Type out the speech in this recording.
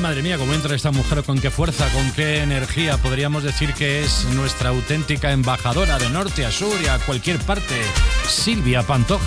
madre mía, cómo entra esta mujer, con qué fuerza, con qué energía. Podríamos decir que es nuestra auténtica embajadora de norte a sur y a cualquier parte, Silvia Pantoja.